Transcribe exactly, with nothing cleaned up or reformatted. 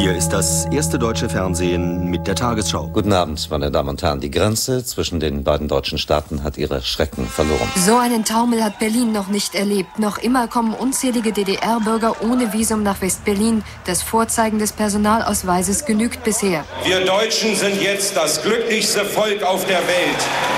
Hier ist das erste deutsche Fernsehen mit der Tagesschau. Guten Abend, meine Damen und Herren. Die Grenze zwischen den beiden deutschen Staaten hat ihre Schrecken verloren. So einen Taumel hat Berlin noch nicht erlebt. Noch immer kommen unzählige D D R-Bürger ohne Visum nach West-Berlin. Das Vorzeigen des Personalausweises genügt bisher. Wir Deutschen sind jetzt das glücklichste Volk auf der Welt.